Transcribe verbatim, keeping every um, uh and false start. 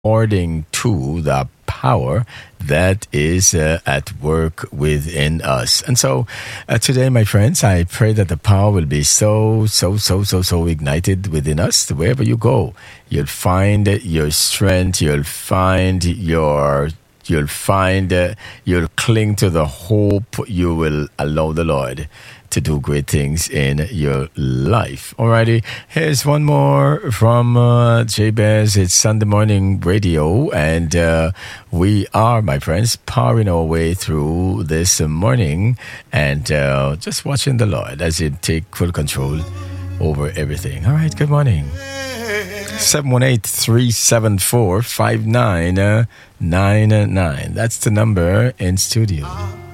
according to the power that is uh, at work within us. And so uh, today, my friends, I pray that the power will be so, so, so, so, so ignited within us. Wherever you go, you'll find your strength, you'll find your You'll find, uh, you'll cling to the hope. You will allow the Lord to do great things in your life. Alrighty, here's one more from uh, Jabez. It's Sunday morning radio, and uh, we are, my friends, powering our way through this morning and uh, just watching the Lord as He take full control over everything. All right, good morning. seven one eight, three seven four, five nine nine nine. That's the number in studio.